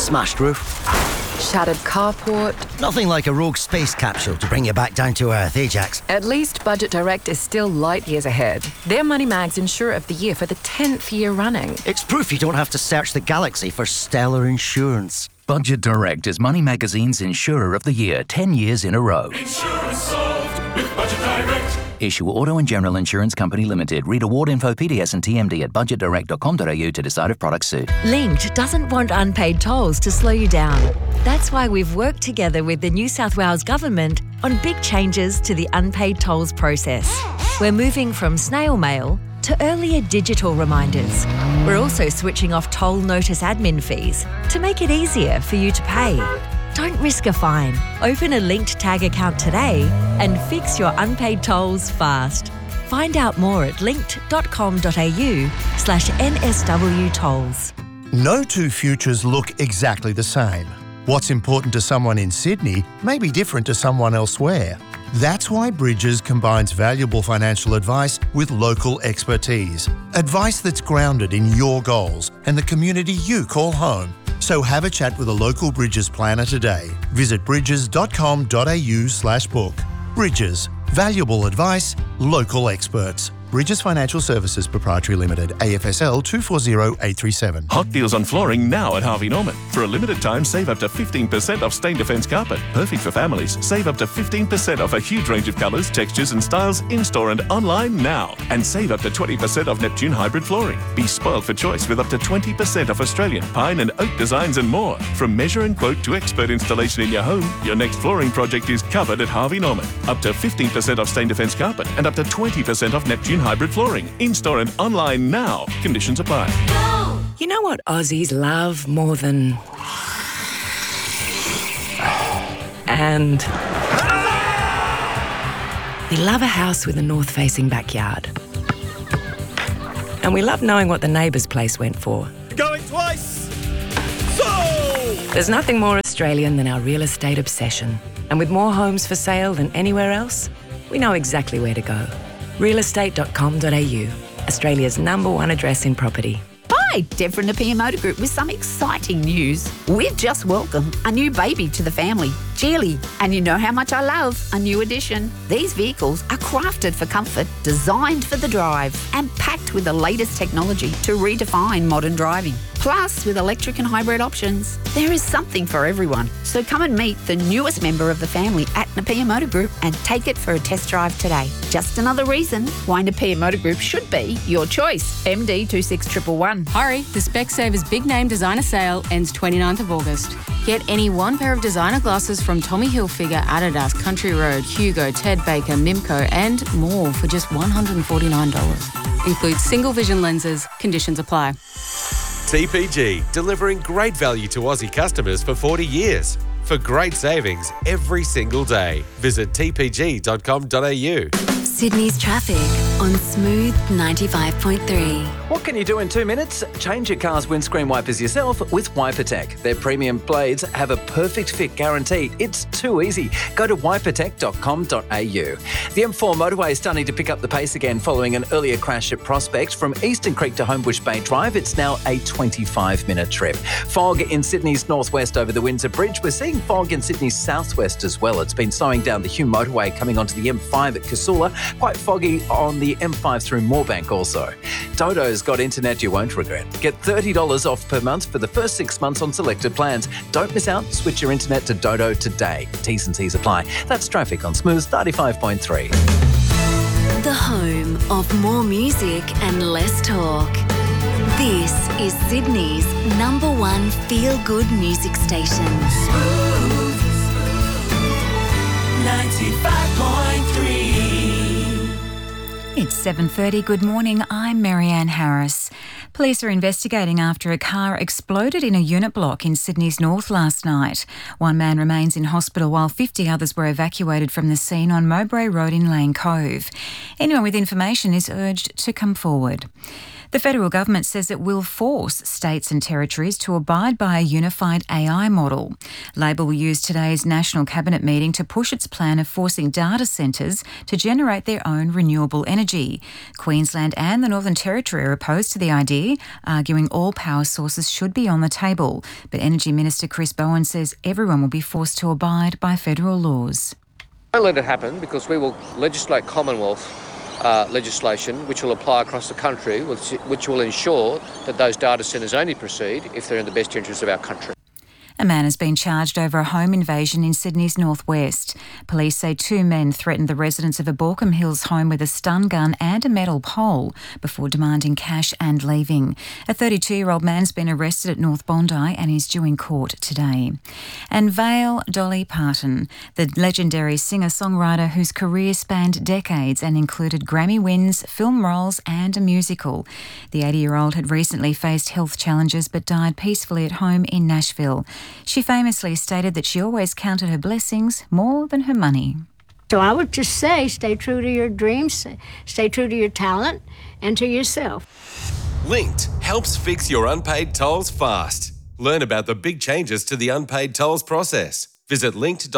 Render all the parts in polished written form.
Smashed roof. Shattered carport. Nothing like a rogue space capsule to bring you back down to earth, Ajax. At least Budget Direct is still light years ahead. They're Moneymag's Insurer of the Year for the 10th year running. It's proof you don't have to search the galaxy for stellar insurance. Budget Direct is Money Magazine's Insurer of the Year 10 years in a row. Insurance solved with Budget Direct. Issue Auto and General Insurance Company Limited. Read award info, PDS and TMD at budgetdirect.com.au to decide if products suit. Linked doesn't want unpaid tolls to slow you down. That's why we've worked together with the New South Wales Government on big changes to the unpaid tolls process. We're moving from snail mail to earlier digital reminders. We're also switching off toll notice admin fees to make it easier for you to pay. Don't risk a fine. Open a Linked Tag account today and fix your unpaid tolls fast. Find out more at linked.com.au/NSW tolls. No two futures look exactly the same. What's important to someone in Sydney may be different to someone elsewhere. That's why Bridges combines valuable financial advice with local expertise. Advice that's grounded in your goals and the community you call home. So have a chat with a local Bridges planner today. Visit bridges.com.au/book. Bridges. Valuable advice, local experts. Bridges Financial Services Proprietary Limited, AFSL 240837. Hot deals on flooring now at Harvey Norman. For a limited time, save up to 15% off Stain Defence carpet. Perfect for families. Save up to 15% off a huge range of colours, textures and styles in-store and online now. And save up to 20% off Neptune hybrid flooring. Be spoiled for choice with up to 20% off Australian, pine and oak designs and more. From measure and quote to expert installation in your home, your next flooring project is covered at Harvey Norman. Up to 15% off Stain Defence carpet and up to 20% off Neptune hybrid flooring. In-store and online now. Conditions apply. You know what Aussies love more than... And... we love a house with a north-facing backyard. And we love knowing what the neighbour's place went for. Going twice! So! There's nothing more Australian than our real estate obsession. And with more homes for sale than anywhere else, we know exactly where to go. Realestate.com.au, Australia's #1 address in property. Hi, Deb from Napier Motor Group with some exciting news. We've just welcomed a new baby to the family, Geely. And you know how much I love a new addition. These vehicles are crafted for comfort, designed for the drive, and packed with the latest technology to redefine modern driving. Plus, with electric and hybrid options, there is something for everyone. So come and meet the newest member of the family at Napier Motor Group and take it for a test drive today. Just another reason why Napier Motor Group should be your choice. MD 26111. Hurry, the Specsavers Big Name Designer Sale ends 29th of August. Get any one pair of designer glasses from Tommy Hilfiger, Adidas, Country Road, Hugo, Ted Baker, Mimco and more for just $149. Includes single vision lenses. Conditions apply. TPG, delivering great value to Aussie customers for 40 years. For great savings every single day. Visit tpg.com.au. Sydney's traffic on Smooth 95.3. What can you do in 2 minutes? Change your car's windscreen wipers yourself with WiperTech. Their premium blades have a perfect fit guarantee. It's too easy. Go to wipertech.com.au. The M4 motorway is starting to pick up the pace again following an earlier crash at Prospect. From Eastern Creek to Homebush Bay Drive, it's now a 25-minute trip. Fog in Sydney's northwest over the Windsor Bridge. We're seeing fog in Sydney's southwest as well. It's been slowing down the Hume motorway coming onto the M5 at Casula. Quite foggy on the M5 through Moorebank also. Dodo's got internet you won't regret. Get $30 off per month for the first 6 months on selected plans. Don't miss out. Switch your internet to Dodo today. T's and C's apply. That's traffic on Smooth 95.3. The home of more music and less talk. This is Sydney's #1 feel-good music station. Smooth 95.3. It's 7:30. Good morning. I'm Marianne Harris. Police are investigating after a car exploded in a unit block in Sydney's north last night. One man remains in hospital while 50 others were evacuated from the scene on Mowbray Road in Lane Cove. Anyone with information is urged to come forward. The federal government says it will force states and territories to abide by a unified AI model. Labor will use today's National Cabinet meeting to push its plan of forcing data centres to generate their own renewable energy. Queensland and the Northern Territory are opposed to the idea, arguing all power sources should be on the table. But Energy Minister Chris Bowen says everyone will be forced to abide by federal laws. Don't let it happen, because we will legislate Commonwealth legislation which will apply across the country, which will ensure that those data centres only proceed if they're in the best interest of our country. A man has been charged over a home invasion in Sydney's northwest. Police say 2 men threatened the residents of a Baulkham Hills home with a stun gun and a metal pole before demanding cash and leaving. A 32-year-old man's been arrested at North Bondi and is due in court today. And Vale Dolly Parton, the legendary singer-songwriter whose career spanned decades and included Grammy wins, film roles and a musical. The 80-year-old had recently faced health challenges but died peacefully at home in Nashville. She famously stated that she always counted her blessings more than her money. So I would just say, stay true to your dreams, stay true to your talent and to yourself. Linked helps fix your unpaid tolls fast. Learn about the big changes to the unpaid tolls process. Visit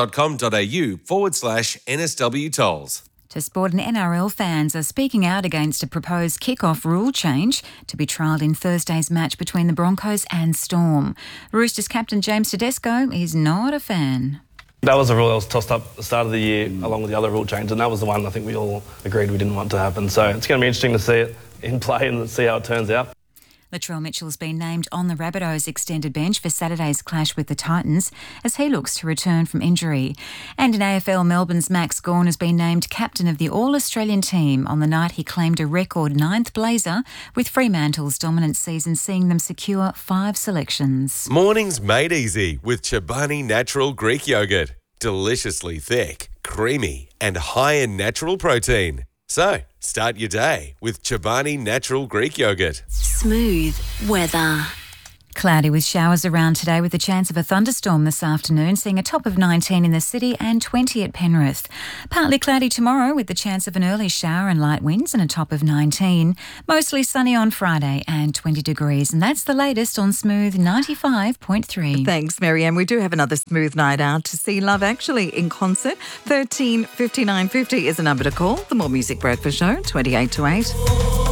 linked.com.au/NSW tolls. To sport, and NRL fans are speaking out against a proposed kick-off rule change to be trialled in Thursday's match between the Broncos and Storm. Roosters captain James Tedesco is not a fan. That was a rule that was tossed up at the start of the year along with the other rule change, and that was the one I think we all agreed we didn't want to happen. So it's going to be interesting to see it in play and see how it turns out. Latrell Mitchell's been named on the Rabbitohs extended bench for Saturday's clash with the Titans as he looks to return from injury. And in AFL, Melbourne's Max Gawn has been named captain of the All-Australian team on the night he claimed a record 9th blazer, with Fremantle's dominant season seeing them secure 5 selections. Mornings made easy with Chobani Natural Greek Yogurt. Deliciously thick, creamy and high in natural protein. So, start your day with Chobani Natural Greek Yogurt. Smooth weather. Cloudy with showers around today with a chance of a thunderstorm this afternoon, seeing a top of 19 in the city and 20 at Penrith. Partly cloudy tomorrow with the chance of an early shower and light winds and a top of 19. Mostly sunny on Friday and 20 degrees. And that's the latest on Smooth 95.3. Thanks, Marianne. We do have another Smooth night out to see Love Actually in concert. 13 59 50 is a number to call. The More Music Breakfast Show, 28 to 8.